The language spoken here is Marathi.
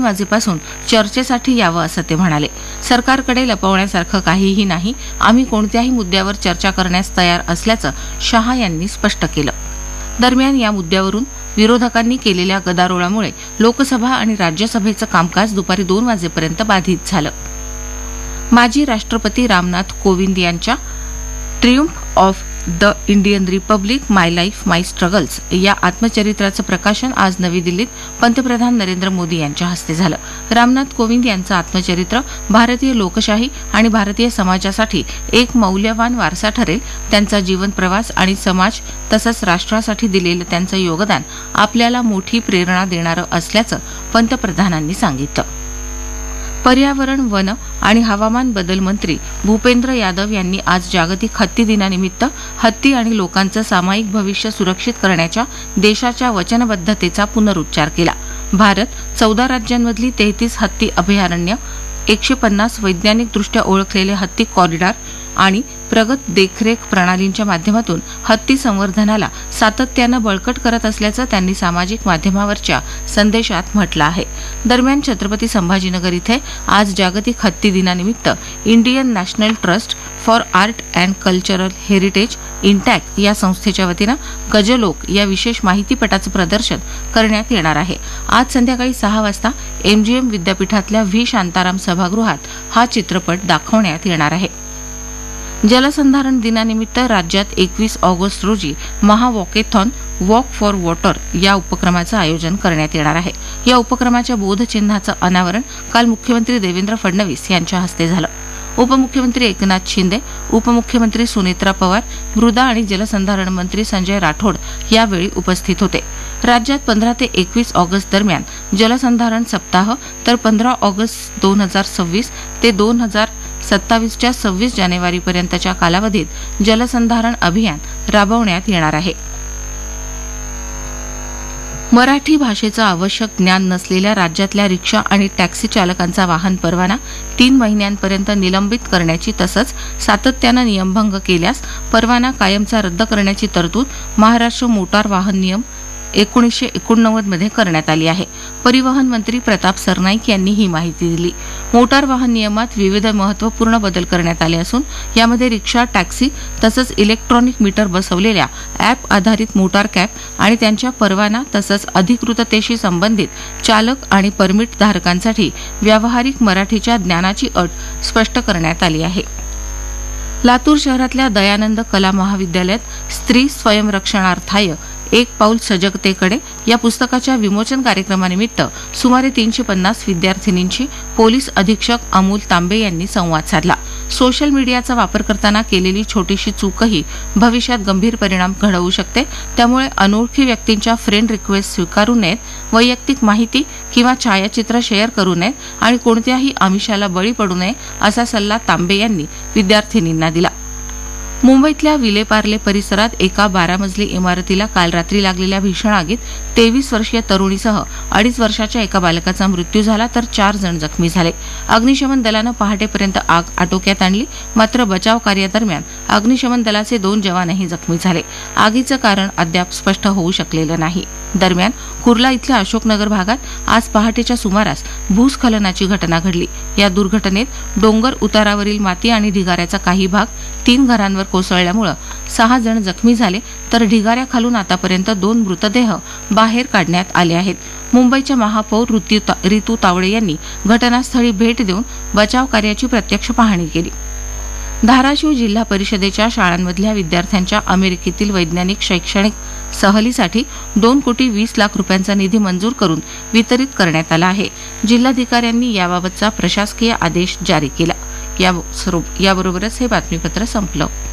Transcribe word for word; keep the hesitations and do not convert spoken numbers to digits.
वाजेपासून चर्चेसाठी यावं असं ते म्हणाले. सरकारकडे लपवण्यासारखं काहीही नाही, आम्ही कोणत्याही मुद्द्यावर चर्चा करण्यास तयार असल्याचं शहा यांनी स्पष्ट केलं. दरम्यान या मुद्द्यावरून विरोधकांनी केलेल्या गदारोळामुळे लोकसभा आणि राज्यसभेचं कामकाज दुपारी दोन वाजेपर्यंत बाधित झालं. माजी राष्ट्रपती रामनाथ कोविंद यांच्या ट्रियुम्फ of the Indian Republic my life my struggles या आत्मचरित्राचं प्रकाशन आज नवी दिल्लीत पंतप्रधान नरेंद्र मोदी यांच्या हस्ते झालं. रामनाथ कोविंद यांचं आत्मचरित्र भारतीय लोकशाही आणि भारतीय समाजासाठी एक मौल्यवान वारसा ठरेल. त्यांचा जीवन प्रवास आणि समाज तसंच राष्ट्रासाठी दिलेलं त्यांचं योगदान आपल्याला मोठी प्रेरणा देणारं असल्याचं पंतप्रधानांनी सांगितलं. पर्यावरण, वन आणि हवामान बदल मंत्री भूपेंद्र यादव यांनी आज जागतिक हत्ती दिनानिमित्त हत्ती आणि लोकांचं सामायिक भविष्य सुरक्षित करण्याच्या देशाच्या वचनबद्धतेचा पुनरुच्चार केला. भारत चौदा राज्यांमधली तेहतीस हत्ती अभयारण्य, एकशे पन्नास वैज्ञानिकदृष्ट्या ओळखलेले हत्ती कॉरिडॉर आणि प्रगत देखरेख प्रणालींच्या माध्यमातून हत्ती संवर्धनाला सातत्यानं बळकट करत असल्याचं त्यांनी सामाजिक माध्यमावरच्या संदेशात म्हटलं आहे. दरम्यान छत्रपती संभाजीनगर इथे आज जागतिक हत्ती दिनानिमित्त Indian national trust for art and cultural heritage intact या संस्थेच्या वतीनं गजलोक या विशेष माहितीपटाचं प्रदर्शन करण्यात येणार आहे. आज संध्याकाळी सहा वाजता एमजीएम विद्यापीठातल्या व्ही शांताराम सभागृहात हा चित्रपट दाखवण्यात येणार आहे. जलसंधारण दिनानिमित्त राज्यात एकवीस ऑगस्ट रोजी महावॉकेथॉन वॉक फॉर वॉटर या उपक्रमाचं आयोजन करण्यात येणार आहे. या उपक्रमाच्या बोधचिन्हाचं अनावरण काल मुख्यमंत्री देवेंद्र फडणवीस यांच्या हस्ते झालं. उपमुख्यमंत्री एकनाथ शिंदे, उपमुख्यमंत्री सुनेत्रा पवार, मृदा आणि जलसंधारण मंत्री संजय राठोड यावेळी उपस्थित होते. राज्यात पंधरा ते एकवीस ऑगस्ट दरम्यान जलसंधारण सप्ताह तर पंधरा ऑगस्ट दोन हजार सव्वीस ते दोन हजार सत्तावीसच्या सव्वीस जानेवारीपर्यंतच्या कालावधीत जलसंधारण अभियान राबवण्यात येणार आहे. मराठी भाषेचं आवश्यक ज्ञान नसलेल्या राज्यातल्या रिक्षा आणि टॅक्सी चालकांचा वाहन परवाना तीन महिन्यांपर्यंत निलंबित करण्याची तसंच सातत्यानं नियमभंग केल्यास परवाना कायमचा रद्द करण्याची तरतूद महाराष्ट्र मोटार वाहन नियम एकोणीसशे एकोणनव्वद मध्ये करण्यात आली आहे. परिवहन मंत्री प्रताप सरनाईक यांनी ही माहिती दिली. मोटार वाहन नियमात विविध महत्वपूर्ण बदल करण्यात आले असून यामध्ये रिक्षा, टॅक्सी तसंच इलेक्ट्रॉनिक मीटर बसवलेल्या ॲप आधारित मोटार कॅब आणि त्यांच्या परवाना तसंच अधिकृततेशी संबंधित चालक आणि परमिट धारकांसाठी व्यावहारिक मराठीच्या ज्ञानाची अट स्पष्ट करण्यात आली आहे. लातूर शहरातल्या दयानंद कला महाविद्यालयात स्त्री स्वयंरक्षणार्थाय एक पाऊल सजगतेकडे या पुस्तकाच्या विमोचन कार्यक्रमानिमित्त सुमारे तीनशे पन्नास विद्यार्थिनींशी पोलीस अधीक्षक अमोल तांबे यांनी संवाद साधला. सोशल मीडियाचा वापर करताना केलेली छोटीशी चूकही भविष्यात गंभीर परिणाम घडवू शकते. त्यामुळे अनोळखी व्यक्तींच्या फ्रेंड रिक्वेस्ट स्वीकारू नयेत, वैयक्तिक माहिती किंवा छायाचित्र शेअर करू नयेत आणि कोणत्याही आमिषाला बळी पडू नये असा सल्ला तांबे यांनी विद्यार्थिनींना दिला. मुंबईतल्या विलेपार्ले परिसरात एका बारा मजली इमारतीला काल रात्री लागलेल्या भीषण आगीत तेवीस वर्षीय तरुणीसह अडीच वर्षाच्या एका बालकाचा मृत्यू झाला तर चार जण जखमी झाले. अग्निशमन दलानं पहाटेपर्यंत आग आटोक्यात आणली, मात्र बचाव कार्यादरम्यान अग्निशमन दलाचे दोन जवानही जखमी झाले. आगीचं कारण अद्याप स्पष्ट होऊ शकलेलं नाही. दरम्यान कुर्ला इथल्या अशोकनगर भागात आज पहाटेच्या सुमारास भूस्खलनाची घटना घडली. या दुर्घटनेत डोंगर उतारावरील माती आणि ढिगाऱ्याचा काही भाग तीन घरांवर कोसळल्यामुळे सहा जण जखमी झाले तर ढिगाऱ्याखालून आतापर्यंत दोन मृतदेह बाहेर काढण्यात आले आहेत. मुंबईच्या महापौर रितू तावडे यांनी घटनास्थळी भेट देऊन बचाव कार्याची प्रत्यक्ष पाहणी केली. धाराशिव जिल्हा परिषदेच्या शाळांमधल्या विद्यार्थ्यांच्या अमेरिकेतील वैज्ञानिक शैक्षणिक सहलीसाठी दोन कोटी वीस लाख रुपयांचा निधी मंजूर करून वितरित करण्यात आला आहे. जिल्हाधिकाऱ्यांनी याबाबतचा प्रशासकीय आदेश जारी केला. याबरोबरच हे बातमीपत्र संपलं.